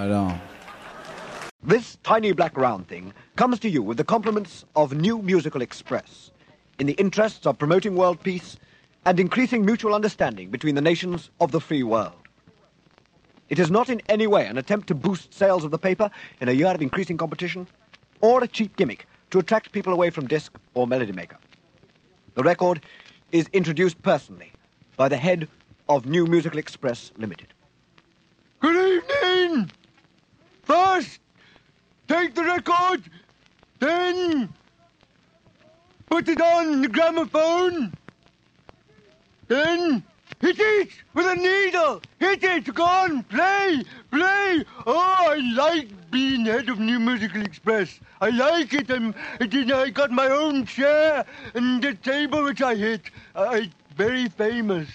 I don't. This tiny black round thing comes to you with the compliments of New Musical Express, in the interests of promoting world peace and increasing mutual understanding between the nations of the free world. It is not in any way an attempt to boost sales of the paper in a year of increasing competition, or a cheap gimmick to attract people away from disc or melody maker. The record is introduced personally by the head of New Musical Express Limited. Good evening! First, take the record, then put it on the gramophone, then hit it with a needle. Hit it. Go on. Play. Play. Oh, I like being head of New Musical Express. I like it. I got my own chair and the table which I hit. I'm very famous.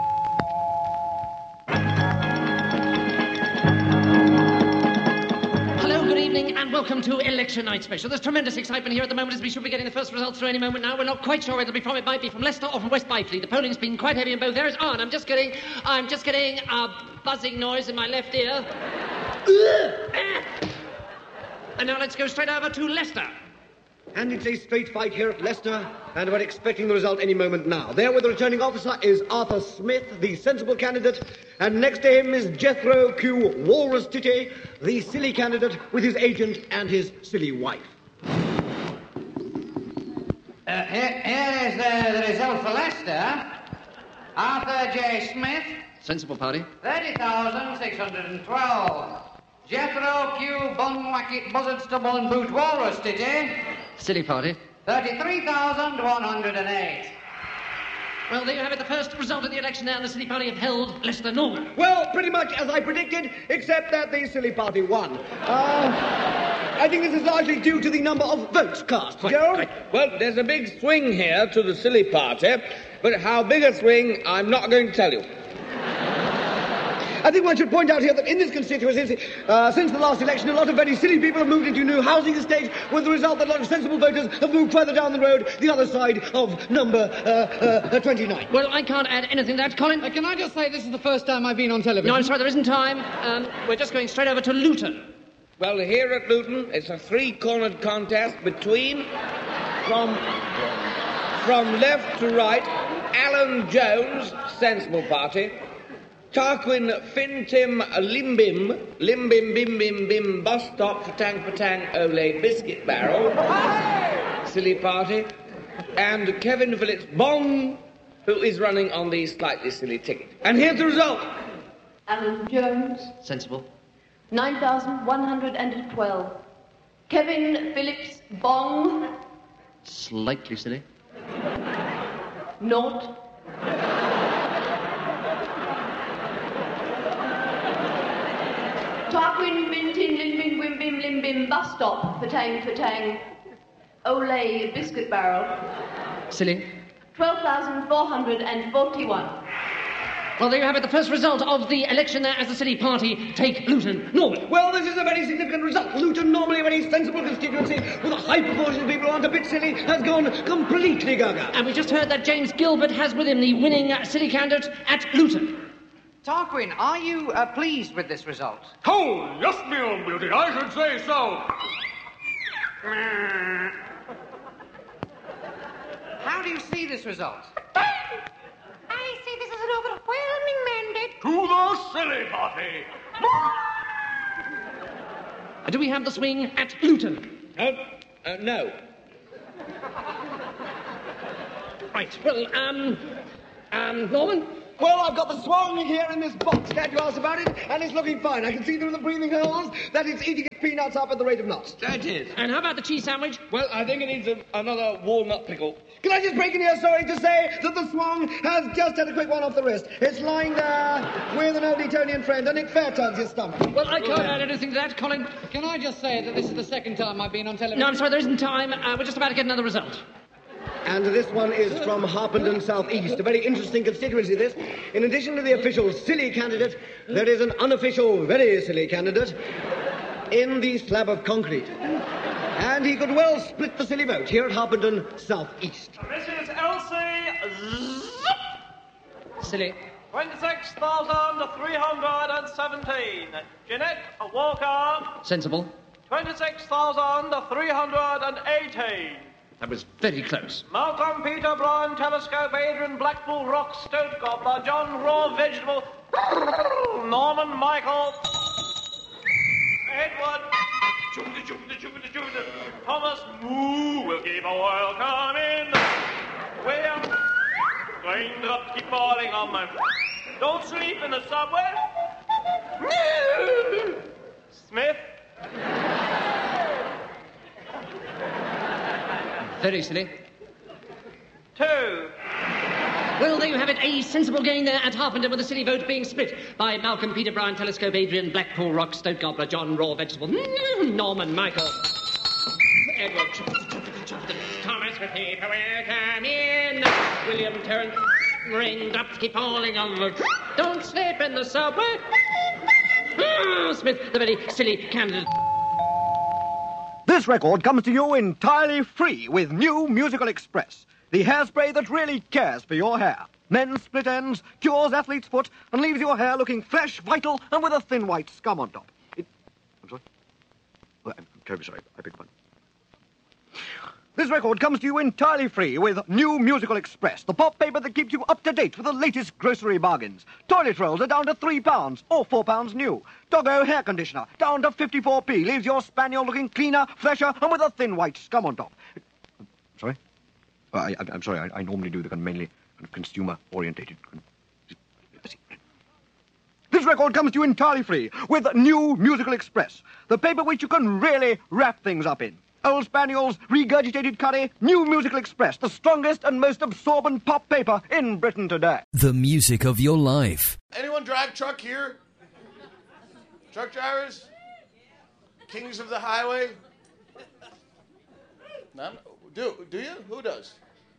And welcome to Election Night Special. There's tremendous excitement here at the moment as we should be getting the first results through any moment now. We're not quite sure where it'll be from. It might be from Leicester or from West Byfleet. The polling's been quite heavy in both areas. Oh, and I'm just getting a buzzing noise in my left ear. And now let's go straight over to Leicester. And it's a straight fight here at Leicester, and we're expecting the result any moment now. There with the returning officer is Arthur Smith, the sensible candidate, and next to him is Jethro Q. Walrus Titty, the silly candidate with his agent and his silly wife. Here is the result for Leicester. Arthur J. Smith. Sensible party. 30,612. Jethro Q. Bunwacket Buzzard Stubble and Boot Walrus Titty. Silly party. 33,108. Well, there you have it, the first result of the election there, and the silly party have held Leicester Norman. Well, pretty much as I predicted, except that the silly party won. I think this is largely due to the number of votes cast. Joe? Well, there's a big swing here to the silly party, but how big a swing, I'm not going to tell you. I think one should point out here that in this constituency, since the last election, a lot of very silly people have moved into new housing estates, with the result that a lot of sensible voters have moved further down the road, the other side of number 29. Well, I can't add anything to that, Colin. Can I just say this is the first time I've been on television? No, I'm sorry, there isn't time. We're just going straight over to Luton. Well, here at Luton, it's a three-cornered contest between, from left to right, Alan Jones, sensible party, Tarquin Fintim Limbim Bim Bim Bim Bus Stop Patang Ole Biscuit Barrel, silly party, and Kevin Phillips Bong, who is running on the slightly silly ticket. And here's the result. Alan Jones. Sensible. 9,112. Kevin Phillips Bong. Slightly silly. Naught. Tarquin Bintin Limbim Wimbim Limbim Bus Stop Fatang Ole Biscuit Barrel. Silly. 12,441. Well, there you have it, the first result of the election there as the silly party take Luton Norman. Well, this is a very significant result. Luton, normally a very sensible constituency, with a high proportion of people who aren't a bit silly, has gone completely gaga. And we just heard that James Gilbert has with him the winning silly candidate at Luton. Tarquin, are you pleased with this result? Oh, yes, me own beauty, I should say so. How do you see this result? I see this as an overwhelming mandate. To the silly party. Do we have the swing at Luton? No. Right, well, Norman? Well, I've got the swan here in this box. Glad you asked about it, and it's looking fine. I can see through the breathing holes that it's eating its peanuts up at the rate of knots. That is. And how about the cheese sandwich? Well, I think it needs another walnut pickle. Can I just break in here, sorry, to say that the swan has just had a quick one off the wrist. It's lying there with an old Etonian friend, and it fair turns his stomach. Well, I can't add anything to that, Colin. Can I just say that this is the second time I've been on television? No, I'm sorry, there isn't time. We're just about to get another result. And this one is from Harpenden South East, a very interesting constituency, this. In addition to the official silly candidate, there is an unofficial, very silly candidate in the slab of concrete. And he could well split the silly vote here at Harpenden South East. This is Elsie. Silly. 26,317. Jeanette Walker. Sensible. 26,318. That was very close. Malcolm Peter Brian Telescope, Adrian Blackpool Rock, Stoat Gobbler, John Raw Vegetable, Norman Michael, Edward, Thomas Moo will give a welcome in. William, raindrops keep falling on my. Don't sleep in the subway. Smith. Very silly. 2. Well, there you have it. A sensible game there at Harpenden, with a silly vote being split by Malcolm, Peter Brown, Telescope, Adrian, Blackpool Rock, Stoat Gobbler, John Raw Vegetable, Norman Michael, Edward, Thomas with people will come in, William Terrence, raindrops keep falling on the. Don't sleep in the subway. Smith, the very silly candidate. This record comes to you entirely free with New Musical Express, the hairspray that really cares for your hair. Men's split ends, cures athlete's foot, and leaves your hair looking fresh, vital, and with a thin white scum on top. I'm sorry? Well, I'm terribly sorry. I beg your pardon. This record comes to you entirely free with New Musical Express, the pop paper that keeps you up to date with the latest grocery bargains. Toilet rolls are down to £3 or £4 new. Doggo hair conditioner down to 54p leaves your spaniel looking cleaner, fresher, and with a thin white scum on top. Sorry? I'm sorry. I normally do the mainly consumer-orientated. This record comes to you entirely free with New Musical Express, the paper which you can really wrap things up in. Old Spaniels, regurgitated curry, New Musical Express, the strongest and most absorbent pop paper in Britain today. The music of your life. Anyone drive truck here? Truck drivers? Kings of the highway? None? Do you? Who does?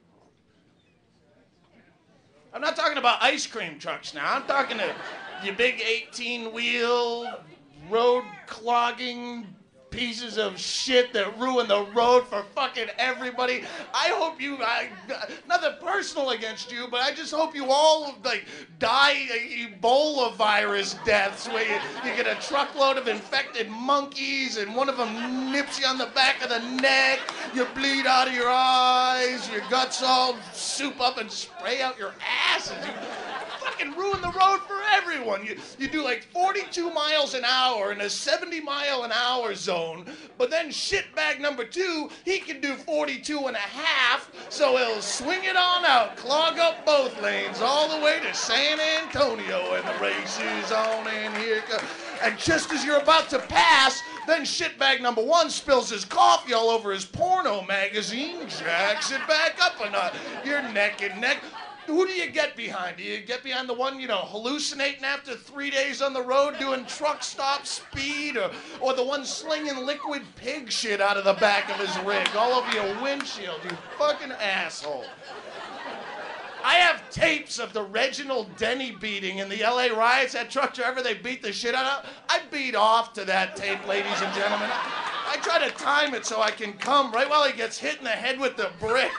I'm not talking about ice cream trucks now. I'm talking to you big 18-wheel, road-clogging pieces of shit that ruin the road for fucking everybody. I hope you, nothing personal against you, but I just hope you all, die Ebola virus deaths where you get a truckload of infected monkeys and one of them nips you on the back of the neck, you bleed out of your eyes, your guts all soup up and spray out your asses. You fucking ruin the road for everyone. You do 42 miles an hour in a 70-mile-an-hour zone, but then shitbag number 2, he can do 42 and a half, so he'll swing it on out, clog up both lanes all the way to San Antonio, and the race is on, and here it goes. And just as you're about to pass, then shitbag number 1 spills his coffee all over his porno magazine, jacks it back up a notch. You're neck and neck. Who do you get behind? Do you get behind the one, hallucinating after 3 days on the road doing truck stop speed, or the one slinging liquid pig shit out of the back of his rig all over your windshield, you fucking asshole. I have tapes of the Reginald Denny beating in the LA riots. That truck driver they beat the shit out of. I beat off to that tape, ladies and gentlemen. I try to time it so I can come right while he gets hit in the head with the brick.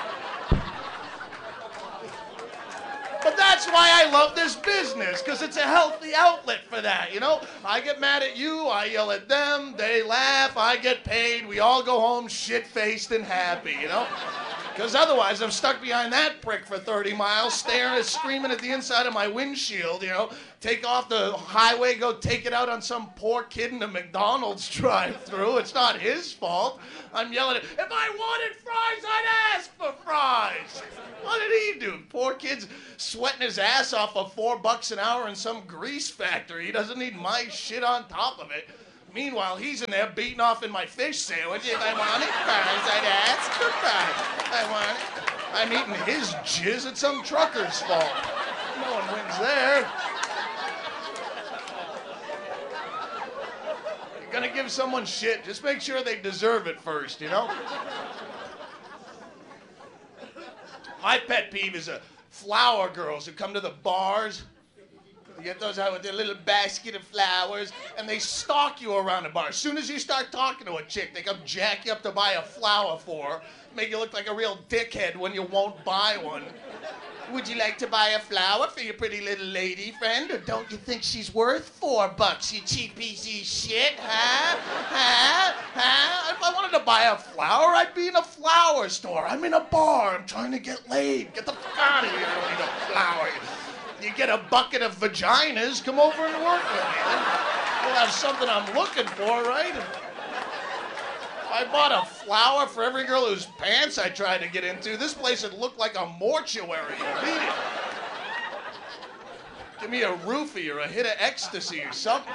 But that's why I love this business, because it's a healthy outlet for that, I get mad at you, I yell at them, they laugh, I get paid, we all go home shit-faced and happy, Because otherwise I'm stuck behind that prick for 30 miles, screaming at the inside of my windshield, take off the highway, go take it out on some poor kid in a McDonald's drive-thru. It's not his fault. I'm yelling at him, if I wanted fries, I'd ask for fries. What did he do? Poor kid's sweating his ass off for $4 an hour in some grease factory. He doesn't need my shit on top of it. Meanwhile, he's in there beating off in my fish sandwich. If I wanted fries, I'd ask for fries. I'm eating his jizz. It's some trucker's fault. No one wins there. You're gonna give someone shit, just make sure they deserve it first, My pet peeve is flower girls who come to the bars. You get those out with their little basket of flowers, and they stalk you around the bar. As soon as you start talking to a chick, they come jack you up to buy a flower for her, make you look like a real dickhead when you won't buy one. Would you like to buy a flower for your pretty little lady friend? Or don't you think she's worth $4, you cheap piece of shit, huh? Huh? If I wanted to buy a flower, I'd be in a flower store. I'm in a bar. I'm trying to get laid. Get the fuck out of here. I don't need a flower. You get a bucket of vaginas, come over and work with me. We'll have something I'm looking for, right? I bought a flower for every girl whose pants I tried to get into. This place would look like a mortuary. Beat it. Give me a roofie or a hit of ecstasy or something.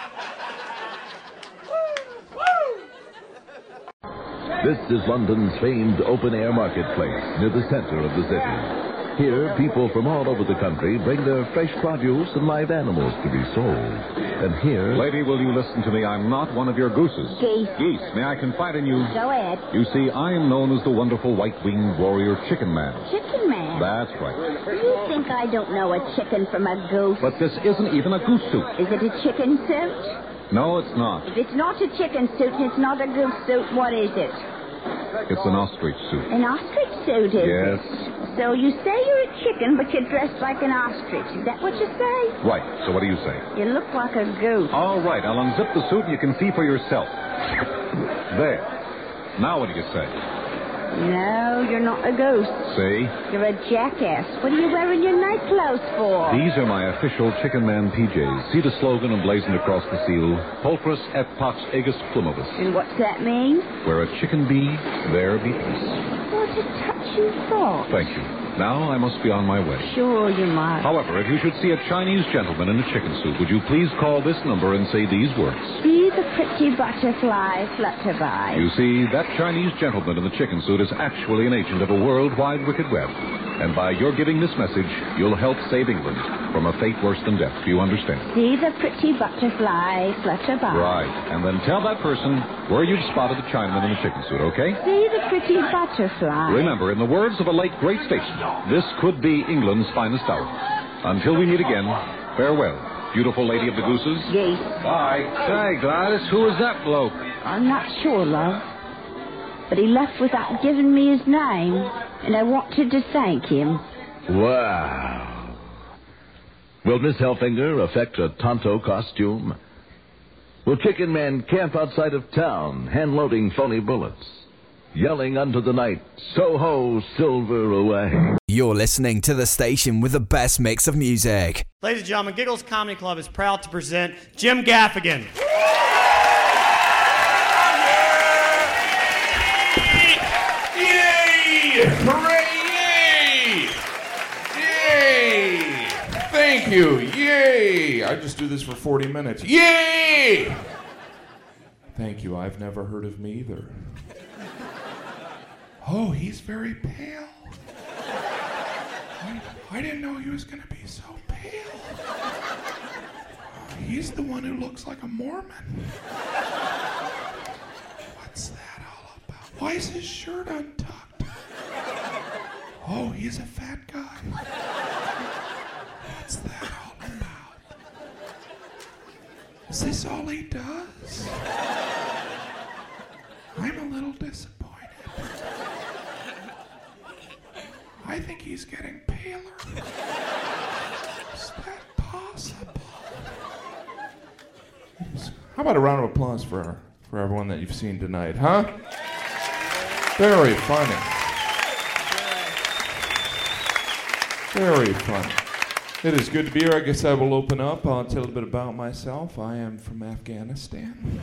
This is London's famed open-air marketplace near the center of the city. Here, people from all over the country bring their fresh produce and live animals to be sold. And here... Lady, will you listen to me? I'm not one of your gooses. Geese. Geese. May I confide in you? Go ahead. You see, I am known as the wonderful white-winged warrior Chicken Man. Chicken Man? That's right. You think I don't know a chicken from a goose? But this isn't even a goose suit. Is it a chicken suit? No, it's not. If it's not a chicken suit and it's not a goose suit, what is it? It's an ostrich suit. An ostrich suit, is Yes. it? So you say you're a chicken, but you're dressed like an ostrich. Is that what you say? Right. So what do you say? You look like a goose. All right. I'll unzip the suit and you can see for yourself. There. Now what do you say? No, you're not a goose. See? You're a jackass. What are you wearing your night clothes for? These are my official Chicken Man PJs. See the slogan emblazoned across the seal? Pulchris et pax aegis plumibus. And what's that mean? Where a chicken be, there be peace. What a touching thought. Thank you. Now I must be on my way. Sure you might. However, if you should see a Chinese gentleman in a chicken suit, would you please call this number and say these words? See the pretty butterfly flutter by. You see, that Chinese gentleman in the chicken suit is actually an agent of a worldwide wicked web. And by your giving this message, you'll help save England from a fate worse than death. Do you understand? See the pretty butterfly flutter by. Right. And then tell that person where you spotted the Chinaman in the chicken suit, okay? See the pretty butterfly. Remember, in the words of a late great statesman, this could be England's finest hour. Until we meet again, farewell, beautiful lady of the gooses. Geese. Bye. Say, Gladys, who was that bloke? I'm not sure, love. But he left without giving me his name, and I wanted to thank him. Wow. Will Miss Hellfinger affect a Tonto costume? Will Chicken Man camp outside of town, hand-loading phony bullets? Yelling unto the night, so-ho, silver away. You're listening to the station with the best mix of music. Ladies and gentlemen, Giggles Comedy Club is proud to present Jim Gaffigan. Yay! Hooray! Yay! Yay! Thank you. Yay! I just do this for 40 minutes. Yay! Thank you. I've never heard of me either. Oh, he's very pale. I didn't know he was going to be so pale. He's the one who looks like a Mormon. What's that all about? Why is his shirt untucked? Oh, he's a fat guy. What's that all about? Is this all he does? I'm a little disappointed. I think he's getting paler. Is that possible? How about a round of applause for everyone that you've seen tonight, huh? Very funny. Very funny. It is good to be here. I guess I will open up. I'll tell a bit about myself. I am from Afghanistan.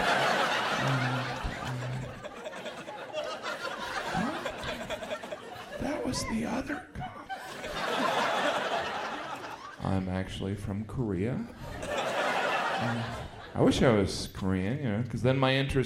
That was the other cop. I'm actually from Korea. I wish I was Korean, because then my interest